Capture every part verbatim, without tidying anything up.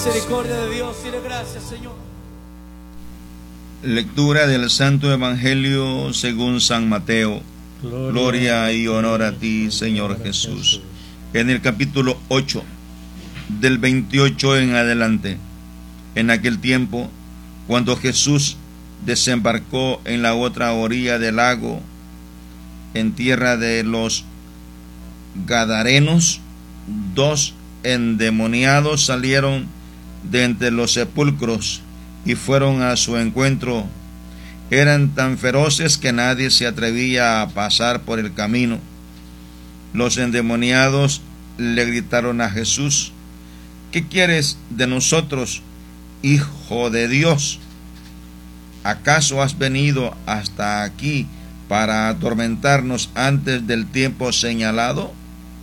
Misericordia de Dios, dile gracias, Señor. Lectura del Santo Evangelio según San Mateo. Gloria, Gloria y honor a ti, Señor Jesús. En el capítulo ocho, del veintiocho en adelante. En aquel tiempo, cuando Jesús desembarcó en la otra orilla del lago, en tierra de los Gadarenos, dos endemoniados salieron de entre los sepulcros y fueron a su encuentro. Eran tan feroces que nadie se atrevía a pasar por el camino. Los endemoniados le gritaron a Jesús: ¿qué quieres de nosotros, Hijo de Dios? ¿Acaso has venido hasta aquí para atormentarnos antes del tiempo señalado?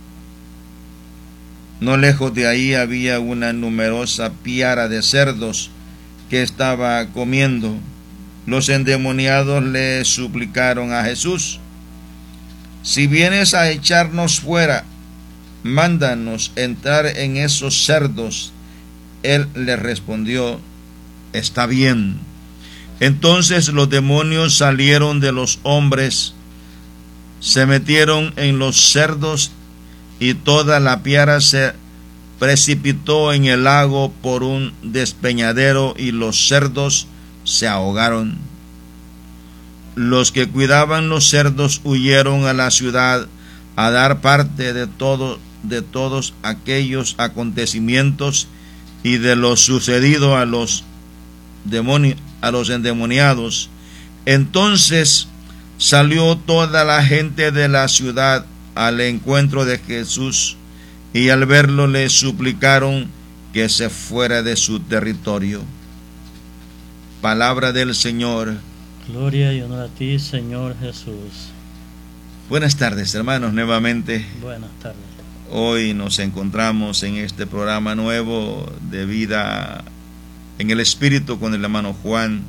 No lejos de ahí había una numerosa piara de cerdos que estaba comiendo. Los endemoniados le suplicaron a Jesús: si vienes a echarnos fuera, mándanos entrar en esos cerdos. Él le respondió: está bien. Entonces los demonios salieron de los hombres, se metieron en los cerdos, y toda la piara se precipitó en el lago por un despeñadero, y los cerdos se ahogaron. Los que cuidaban los cerdos huyeron a la ciudad a dar parte de todo, de todos aquellos acontecimientos y de lo sucedido a los demonios, a los endemoniados. Entonces salió toda la gente de la ciudad al encuentro de Jesús, y al verlo le suplicaron que se fuera de su territorio. Palabra del Señor. Gloria y honor a ti, Señor Jesús. Buenas tardes, hermanos, nuevamente. Buenas tardes. Hoy nos encontramos en este programa nuevo de Vida en el Espíritu con el hermano Juan.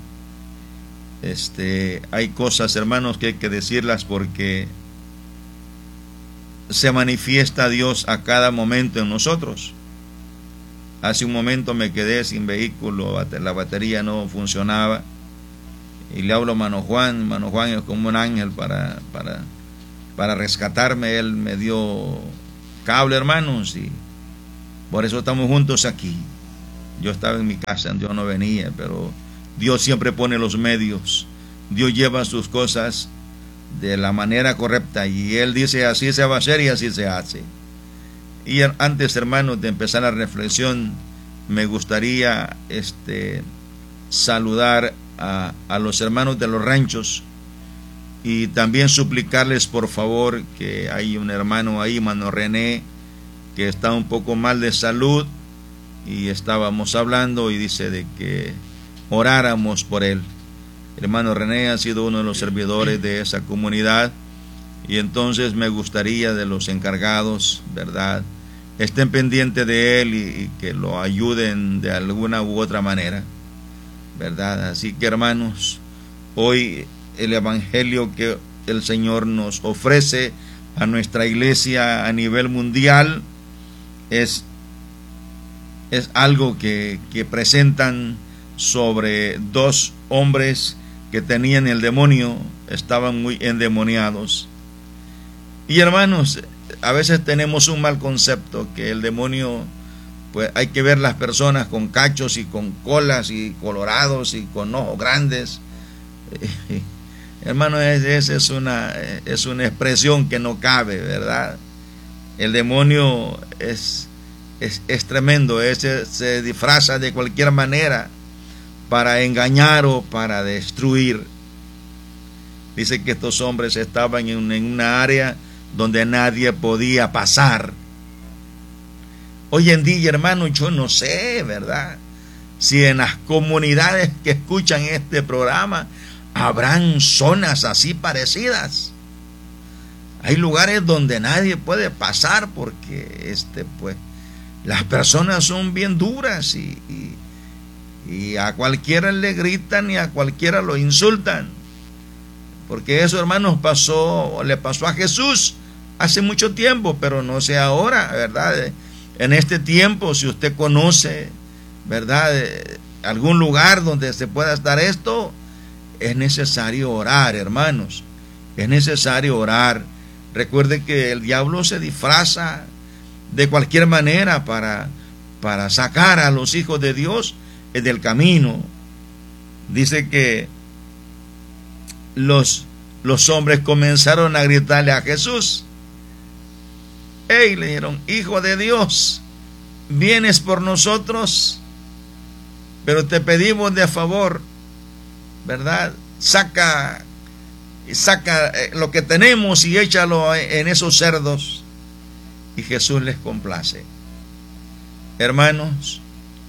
Este, hay cosas, hermanos, que hay que decirlas porque se manifiesta Dios a cada momento en nosotros. Hace un momento me quedé sin vehículo, la batería no funcionaba, y le hablo a Mano Juan. Mano Juan es como un ángel para, para, para rescatarme. Él me dio cable, hermanos, y por eso estamos juntos aquí. Yo estaba en mi casa, yo no venía, pero Dios siempre pone los medios. Dios lleva sus cosas de la manera correcta, y Él dice: así se va a hacer, y así se hace. Y antes, hermanos, de empezar la reflexión, me gustaría este, saludar a, a los hermanos de los ranchos, y también suplicarles por favor, que hay un hermano ahí, hermano René, que está un poco mal de salud, y estábamos hablando y dice de que oráramos por él. Hermano René ha sido uno de los servidores de esa comunidad, y entonces me gustaría de los encargados, ¿verdad?, estén pendientes de él y, y que lo ayuden de alguna u otra manera, ¿verdad? Así que, hermanos, hoy el evangelio que el Señor nos ofrece a nuestra iglesia a nivel mundial es, es algo que, que presentan sobre dos hombres que tenían el demonio, estaban muy endemoniados. Y hermanos, a veces tenemos un mal concepto, que el demonio, pues hay que ver las personas con cachos y con colas y colorados y con ojos grandes. Hermano, esa es una, es una expresión que no cabe, ¿verdad? El demonio es, es, es tremendo, ese se disfraza de cualquier manera para engañar o para destruir. Dice que estos hombres estaban en, en una área donde nadie podía pasar. Hoy en día, hermano, yo no sé, ¿verdad?, si en las comunidades que escuchan este programa habrán zonas así parecidas. Hay lugares donde nadie puede pasar porque este, pues, las personas son bien duras, y, y, y a cualquiera le gritan y a cualquiera lo insultan. Porque eso, hermanos, pasó, le pasó a Jesús hace mucho tiempo, pero no sé ahora, ¿verdad? En este tiempo, si usted conoce ¿verdad?, eh, algún lugar donde se pueda estar esto, es necesario orar, hermanos. Es necesario orar. Recuerde que el diablo se disfraza de cualquier manera para, para sacar a los hijos de Dios del camino. Dice que los, los hombres comenzaron a gritarle a Jesús. ¡Ey! Le dijeron: Hijo de Dios, vienes por nosotros, pero te pedimos de favor, ¿verdad? Saca, saca lo que tenemos y échalo en esos cerdos. Y Jesús les complace. Hermanos,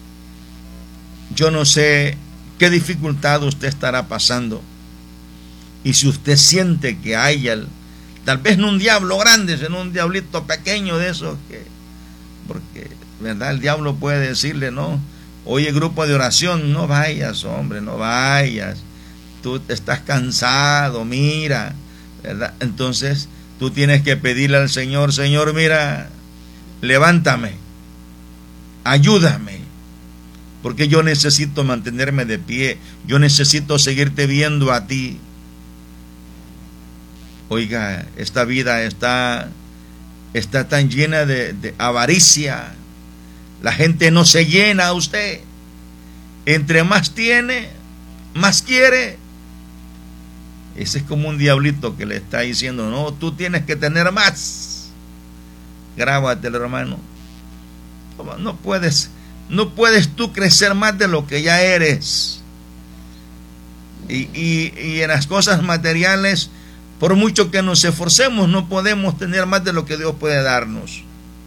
yo no sé qué dificultad usted estará pasando, y si usted siente que hay el, tal vez no un diablo grande, sino un diablito pequeño de esos que, porque, ¿verdad?, el diablo puede decirle: no, oye, grupo de oración, no vayas, hombre, no vayas, tú estás cansado, mira, ¿verdad? Entonces tú tienes que pedirle al Señor: Señor, mira, levántame, ayúdame, porque yo necesito mantenerme de pie, yo necesito seguirte viendo a ti. Oiga, esta vida está, está tan llena de, de avaricia. La gente no se llena a usted. Entre más tiene, más quiere. Ese es como un diablito que le está diciendo: no, tú tienes que tener más. Grábatelo, hermano. No puedes, no puedes tú crecer más de lo que ya eres. Y, y, y en las cosas materiales, por mucho que nos esforcemos, no podemos tener más de lo que Dios puede darnos.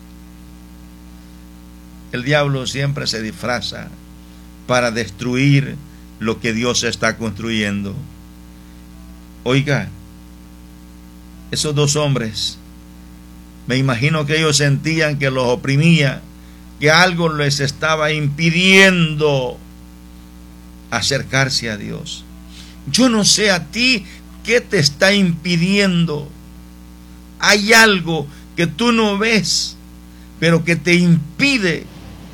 El diablo siempre se disfraza para destruir lo que Dios está construyendo. Oiga, esos dos hombres, me imagino que ellos sentían que los oprimía, que algo les estaba impidiendo acercarse a Dios. Yo no sé a ti qué te está impidiendo. Hay algo que tú no ves, pero que te impide.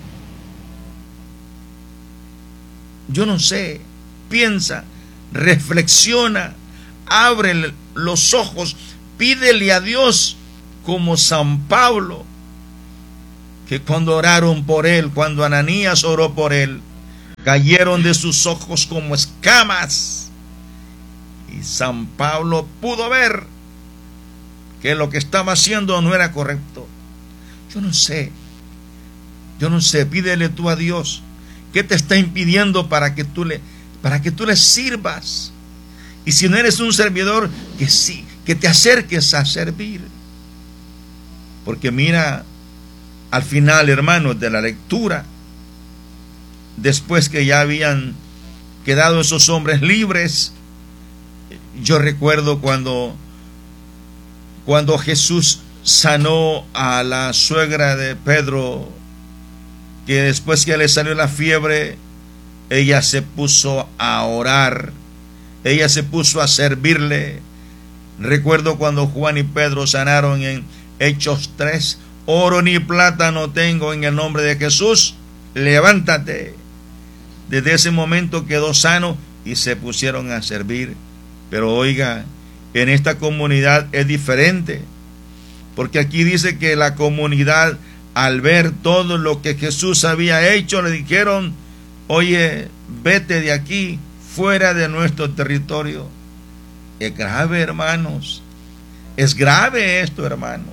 Yo no sé, piensa, reflexiona, abre los ojos, pídele a Dios como San Pablo, que cuando oraron por él, cuando Ananías oró por él, cayeron de sus ojos como escamas, y San Pablo pudo ver que lo que estaba haciendo no era correcto. Yo no sé, yo no sé, pídele tú a Dios qué te está impidiendo para que tú le, para que tú le sirvas. Y si no eres un servidor, que sí, que te acerques a servir. Porque mira, al final, hermanos, de la lectura, después que ya habían quedado esos hombres libres, yo recuerdo cuando, cuando Jesús sanó a la suegra de Pedro, que después que le salió la fiebre, ella se puso a orar, ella se puso a servirle. Recuerdo cuando Juan y Pedro sanaron en Hechos tres: oro ni plata no tengo, en el nombre de Jesús, levántate. Desde ese momento quedó sano y se pusieron a servir. Pero oiga, en esta comunidad es diferente, porque aquí dice que la comunidad, al ver todo lo que Jesús había hecho, le dijeron: oye, vete de aquí, fuera de nuestro territorio. Es grave, hermanos, es grave esto, hermanos.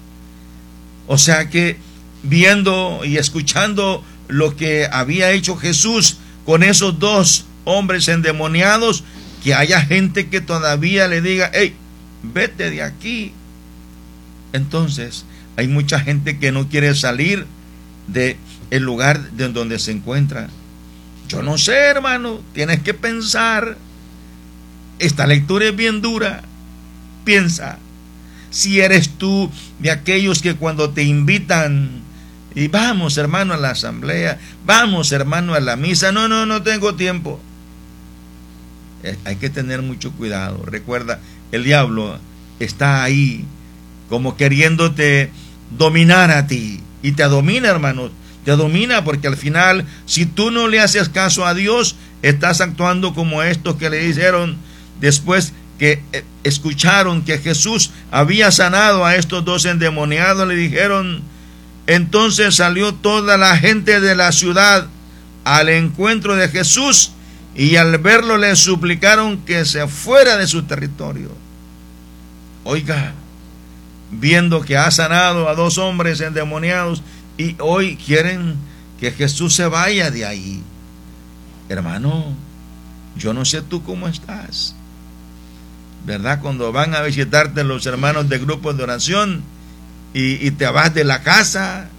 O sea que viendo y escuchando lo que había hecho Jesús con esos dos hombres endemoniados, que haya gente que todavía le diga: hey, vete de aquí. Entonces hay mucha gente que no quiere salir de el lugar de donde se encuentra. Yo no sé, hermano, tienes que pensar. Esta lectura es bien dura. Piensa, si eres tú de aquellos que cuando te invitan y vamos, hermano, a la asamblea, vamos, hermano, a la misa, no, no, no tengo tiempo. Eh, hay que tener mucho cuidado. Recuerda, el diablo está ahí como queriéndote dominar a ti, y te domina, hermano. te domina, porque al final, si tú no le haces caso a Dios, estás actuando como estos que le dijeron después que eh, escucharon que Jesús había sanado a estos dos endemoniados. Le dijeron: entonces salió toda la gente de la ciudad al encuentro de Jesús, y al verlo le suplicaron que se fuera de su territorio. Oiga, viendo que ha sanado a dos hombres endemoniados, y hoy quieren que Jesús se vaya de ahí. Hermano, yo no sé tú cómo estás, ¿verdad? Cuando van a visitarte los hermanos de grupos de oración y, y te vas de la casa,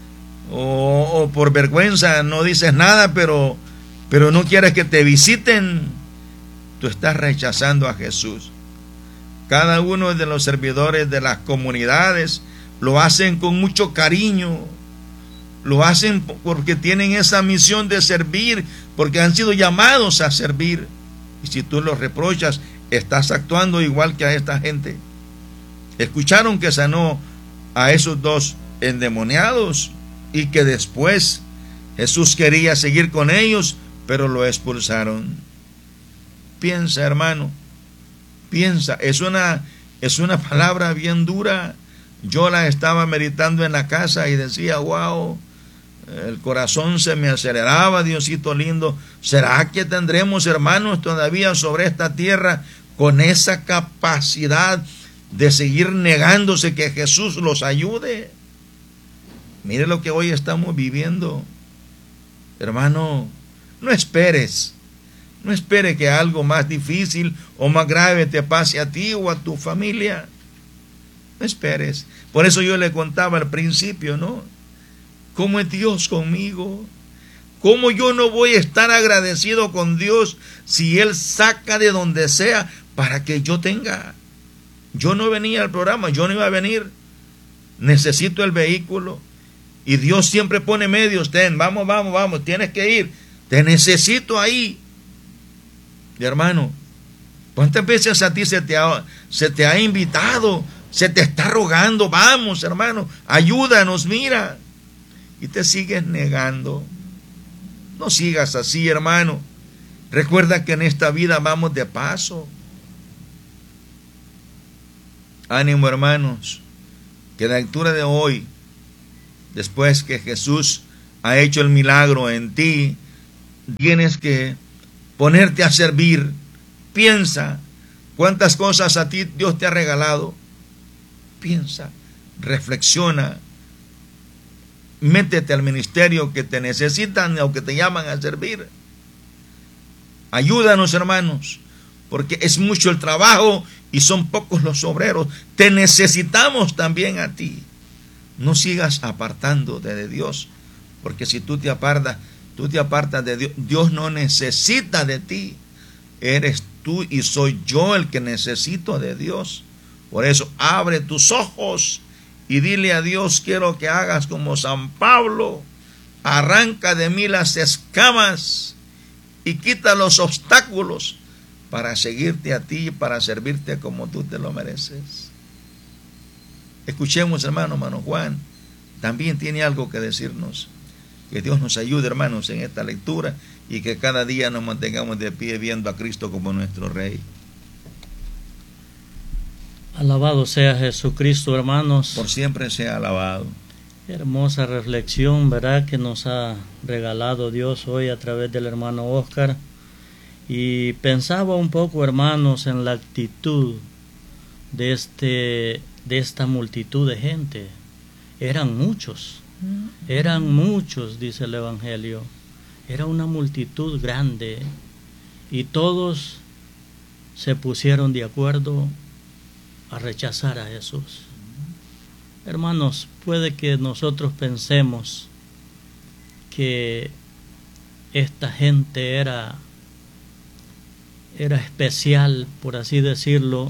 o, o por vergüenza no dices nada, pero, pero no quieres que te visiten, tú estás rechazando a Jesús. Cada uno de los servidores de las comunidades lo hacen con mucho cariño, lo hacen porque tienen esa misión de servir, porque han sido llamados a servir. Y si tú los reprochas, estás actuando igual que a esta gente. Escucharon que sanó a esos dos endemoniados y que después Jesús quería seguir con ellos, pero lo expulsaron. Piensa, hermano, piensa, es una, es una palabra bien dura. Yo la estaba meditando en la casa y decía: wow, el corazón se me aceleraba. Diosito lindo, ¿será que tendremos hermanos todavía sobre esta tierra con esa capacidad de seguir negándose que Jesús los ayude? Mire lo que hoy estamos viviendo. Hermano, no esperes, no espere que algo más difícil o más grave te pase a ti o a tu familia. No esperes. Por eso yo le contaba al principio, ¿no? ¿Cómo es Dios conmigo? ¿Cómo yo no voy a estar agradecido con Dios si Él saca de donde sea para que yo tenga? Yo no venía al programa, yo no iba a venir. Necesito el vehículo. Y Dios siempre pone medios. Ten, vamos, vamos, vamos, tienes que ir. Te necesito ahí. Y hermano, ¿cuántas veces a ti se te ha, se te ha invitado? Se te está rogando: vamos, hermano, ayúdanos, mira. Y te sigues negando. No sigas así, hermano. Recuerda que en esta vida vamos de paso. Ánimo, hermanos, que la lectura de hoy, después que Jesús ha hecho el milagro en ti, tienes que ponerte a servir. Piensa cuántas cosas a ti Dios te ha regalado. Piensa, reflexiona, métete al ministerio que te necesitan o que te llaman a servir. Ayúdanos, hermanos, porque es mucho el trabajo y son pocos los obreros. Te necesitamos también a ti. No sigas apartándote de Dios, porque si tú te apartas, tú te apartas de Dios. Dios no necesita de ti. Eres tú y soy yo el que necesito de Dios. Por eso abre tus ojos y dile a Dios: quiero que hagas como San Pablo, arranca de mí las escamas y quita los obstáculos para seguirte a ti, para servirte como tú te lo mereces. Escuchemos, hermano, hermano Juan, también tiene algo que decirnos. Que Dios nos ayude, hermanos, en esta lectura, y que cada día nos mantengamos de pie viendo a Cristo como nuestro Rey. Alabado sea Jesucristo, hermanos. Por siempre sea alabado. Hermosa reflexión, ¿verdad?, que nos ha regalado Dios hoy a través del hermano Oscar. Y pensaba un poco, hermanos, en la actitud de este de esta multitud de gente. Eran muchos, eran muchos, dice el Evangelio. Era una multitud grande y todos se pusieron de acuerdo a rechazar a Jesús. Hermanos, puede que nosotros pensemos que esta gente era era especial, por así decirlo,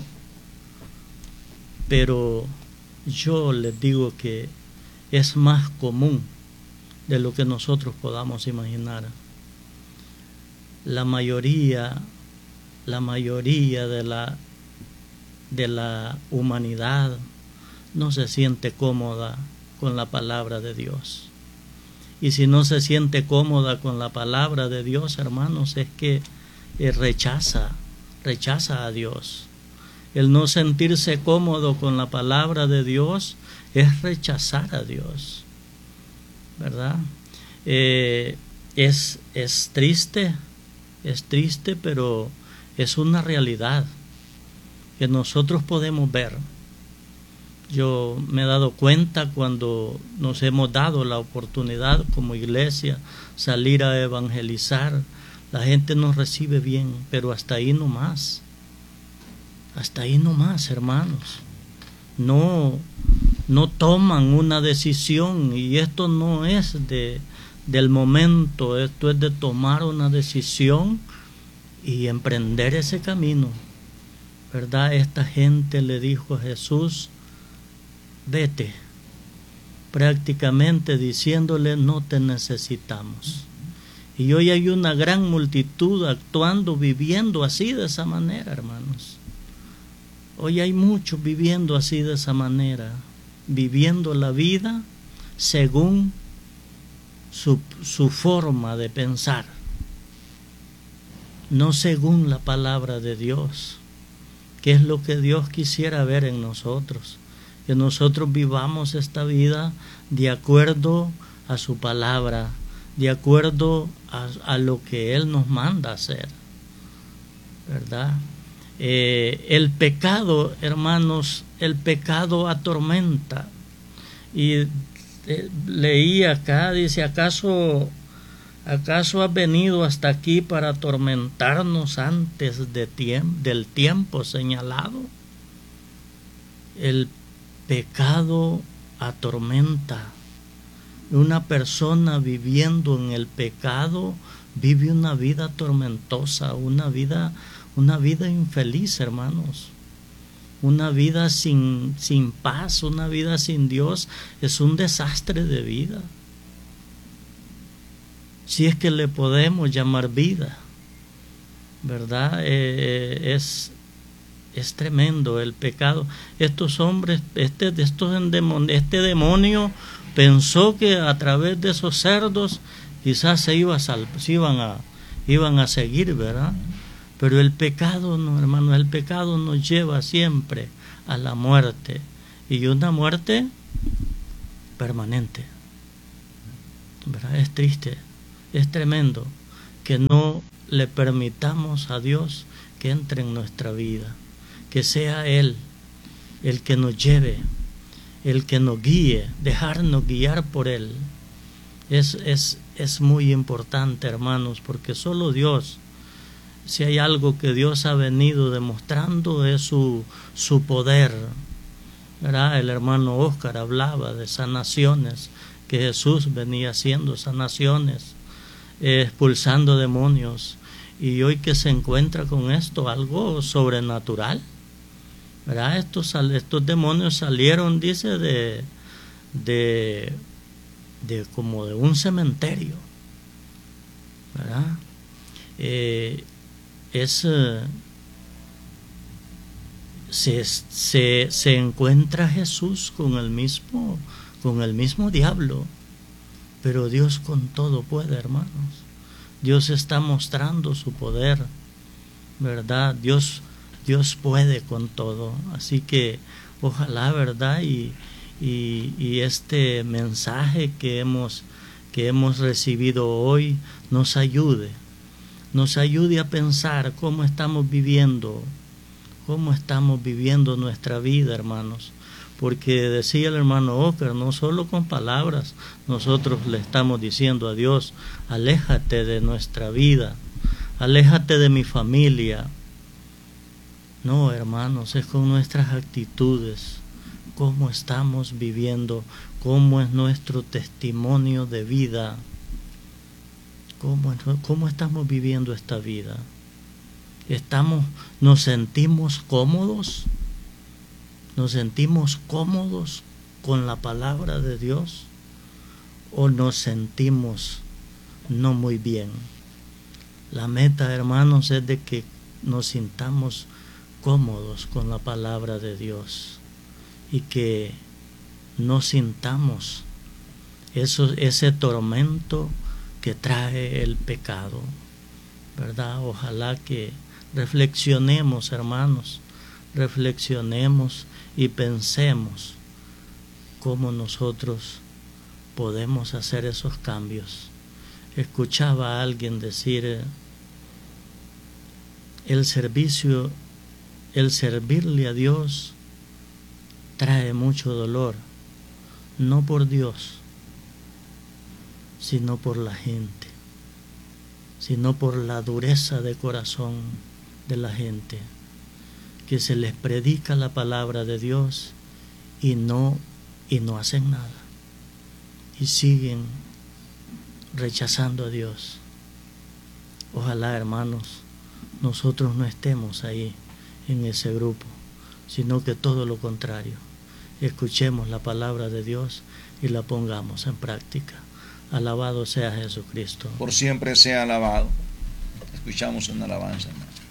pero yo les digo que es más común de lo que nosotros podamos imaginar. La mayoría, la mayoría de la de la humanidad no se siente cómoda con la palabra de Dios. Y si no se siente cómoda con la palabra de Dios, hermanos, es que eh, rechaza, rechaza a Dios. El no sentirse cómodo con la palabra de Dios es rechazar a Dios, ¿verdad? Eh, es, es triste, es triste, pero es una realidad que nosotros podemos ver. Yo me he dado cuenta cuando nos hemos dado la oportunidad como iglesia salir a evangelizar, la gente nos recibe bien, pero hasta ahí no más. Hasta ahí no más, hermanos. No, no toman una decisión, y esto no es de, del momento, esto es de tomar una decisión y emprender ese camino, ¿verdad? Esta gente le dijo a Jesús: vete, prácticamente diciéndole: no te necesitamos. Y hoy hay una gran multitud actuando, viviendo así, de esa manera, hermanos. Hoy hay muchos viviendo así, de esa manera, viviendo la vida según su, su forma de pensar, no según la palabra de Dios, que es lo que Dios quisiera ver en nosotros, que nosotros vivamos esta vida de acuerdo a su palabra, de acuerdo a, a lo que Él nos manda hacer, ¿verdad? Eh, el pecado, hermanos, el pecado atormenta. Y eh, leí acá, dice: ¿acaso, ¿acaso has venido hasta aquí para atormentarnos antes de tiemp- del tiempo señalado? El pecado atormenta. Una persona viviendo en el pecado vive una vida tormentosa, una vida Una vida infeliz, hermanos. Una vida sin, sin paz, una vida sin Dios, es un desastre de vida. Si es que le podemos llamar vida, ¿verdad? Eh, es, es tremendo el pecado. Estos hombres, este, estos endemonios, este demonio pensó que a través de esos cerdos quizás se, iba a sal, se iban, a, iban a seguir, ¿verdad? Pero el pecado, no, hermano, el pecado nos lleva siempre a la muerte, y una muerte permanente, ¿verdad? Es triste, es tremendo que no le permitamos a Dios que entre en nuestra vida, que sea Él el que nos lleve, el que nos guíe, dejarnos guiar por Él. Es, es, es muy importante, hermanos, porque solo Dios, si hay algo que Dios ha venido demostrando, es su, su poder, ¿verdad? El hermano Oscar hablaba de sanaciones, que Jesús venía haciendo sanaciones, eh, expulsando demonios, y hoy que se encuentra con esto, algo sobrenatural, ¿verdad? Estos, estos demonios salieron, dice, de, de, de como de un cementerio, ¿verdad? Eh, es se, se, se encuentra Jesús con el mismo con el mismo diablo, pero Dios con todo puede, hermanos. Dios está mostrando su poder, ¿verdad? Dios Dios puede con todo. Así que ojalá, ¿verdad? Y, y, y este mensaje que hemos que hemos recibido hoy nos ayude nos ayude a pensar cómo estamos viviendo, cómo estamos viviendo nuestra vida, hermanos. Porque decía el hermano Oscar, no solo con palabras nosotros le estamos diciendo a Dios: aléjate de nuestra vida, aléjate de mi familia. No, hermanos, es con nuestras actitudes, cómo estamos viviendo, cómo es nuestro testimonio de vida. ¿Cómo, ¿Cómo estamos viviendo esta vida? ¿Estamos, nos sentimos cómodos? ¿Nos sentimos cómodos con la palabra de Dios? ¿O nos sentimos no muy bien? La meta, hermanos, es de que nos sintamos cómodos con la palabra de Dios y que no sintamos eso, ese tormento que trae el pecado, ¿verdad? Ojalá que reflexionemos, hermanos, reflexionemos y pensemos cómo nosotros podemos hacer esos cambios. Escuchaba a alguien decir, el servicio, el servirle a Dios trae mucho dolor, no por Dios, sino por la gente, sino por la dureza de corazón de la gente, que se les predica la palabra de Dios y no, y no hacen nada, y siguen rechazando a Dios. Ojalá, hermanos, nosotros no estemos ahí en ese grupo, sino que todo lo contrario, escuchemos la palabra de Dios y la pongamos en práctica. Alabado sea Jesucristo. Por siempre sea alabado. Escuchamos una alabanza, hermano.